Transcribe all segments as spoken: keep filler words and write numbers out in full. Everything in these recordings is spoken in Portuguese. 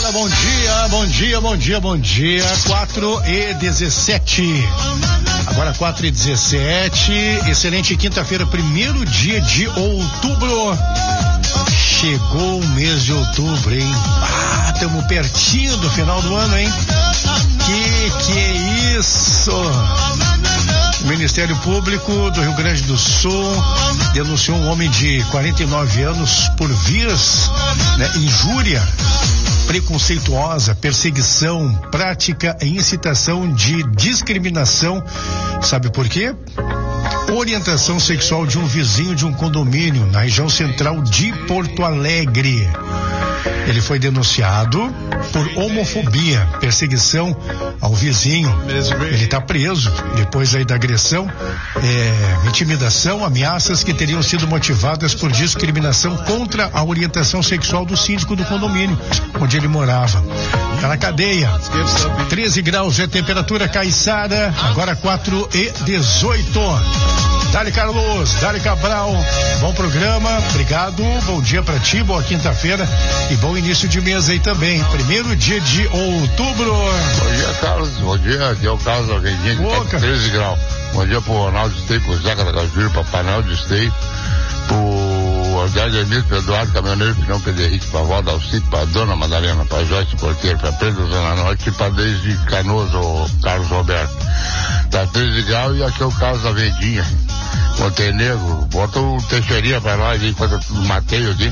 dia, bom dia, bom dia, bom dia, bom dia. quatro e dezessete. Agora quatro e dezessete. Excelente quinta-feira, primeiro dia de outubro. Chegou o mês de outubro, hein? Ah, estamos pertinho do final do ano, hein? Que que é isso? O Ministério Público do Rio Grande do Sul denunciou um homem de quarenta e nove anos por vias, né, injúria preconceituosa, perseguição, prática e incitação de discriminação. Sabe por quê? Orientação sexual de um vizinho de um condomínio na região central de Porto Alegre. Ele foi denunciado por homofobia, perseguição ao vizinho. Ele está preso depois aí da agressão, é, intimidação, ameaças que teriam sido motivadas por discriminação contra a orientação sexual do síndico do condomínio onde ele morava. Está na cadeia. treze graus é temperatura, Caiçara. Agora quatro e dezoito. Dali Carlos, Dali Cabral, bom programa, obrigado, bom dia pra ti, boa quinta-feira e bom início de mês aí também, primeiro dia de outubro. Bom dia, Carlos, bom dia, aqui é o Carlos Alvendinha, que tá treze graus. Bom dia pro Ronaldo Stey, pro Zeca da Cajuíra, pro Panel Stey, pro André Denise, pro Eduardo Caminhoneiro, pro João Pedro Henrique, pra Valda Alcide, pra Dona Madalena, pra Joyce Porteiro, pra Pedro Zona Norte e pra Desde Canoas, o Carlos Roberto. Tá treze graus e aqui é o Carlos Alvendinha. Montenegro, bota o Teixeirinha pra nós aí, enquanto eu matei aqui.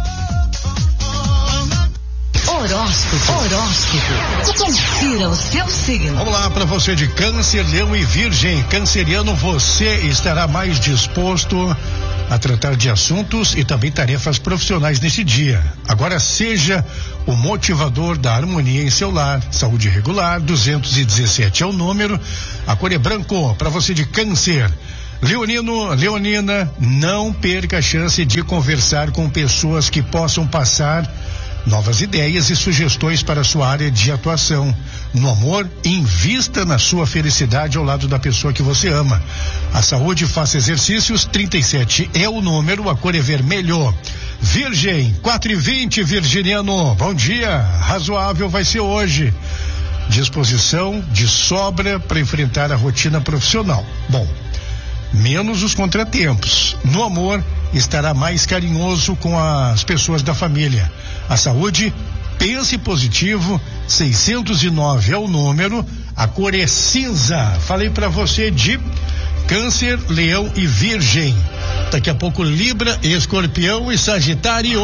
Horóscopo, horóscopo. Confira o seu signo. Vamos lá, para você de Câncer, Leão e Virgem. Canceriano, você estará mais disposto a tratar de assuntos e também tarefas profissionais nesse dia. Agora seja o motivador da harmonia em seu lar. Saúde regular, duzentos e dezessete é o número. A cor é branco, para você de Câncer. Leonino, Leonina, não perca a chance de conversar com pessoas que possam passar novas ideias e sugestões para a sua área de atuação. No amor, invista na sua felicidade ao lado da pessoa que você ama. A saúde, faça exercícios, trinta e sete é o número, a cor é vermelho. Virgem, quatro e vinte, virginiano, bom dia, razoável vai ser hoje. Disposição de sobra para enfrentar a rotina profissional. Bom, menos os contratempos. No amor, estará mais carinhoso com as pessoas da família. A saúde, pense positivo, seiscentos e nove é o número, a cor é cinza. Falei para você de Câncer, Leão e Virgem. Daqui a pouco Libra, Escorpião e Sagitário.